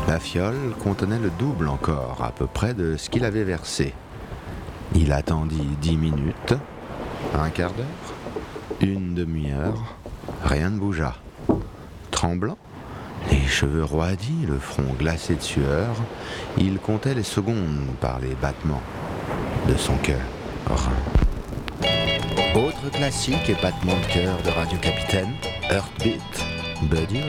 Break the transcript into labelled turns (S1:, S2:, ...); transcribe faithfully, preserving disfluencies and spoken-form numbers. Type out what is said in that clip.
S1: La fiole contenait le double encore, à peu près, de ce qu'il avait versé. Il attendit dix minutes, un quart d'heure, une demi-heure, rien ne bougea. Tremblant, les cheveux roidis, le front glacé de sueur, il comptait les secondes par les battements de son cœur. Autre classique et battement de cœur de Radio Capitaine, Heartbeat, Buddy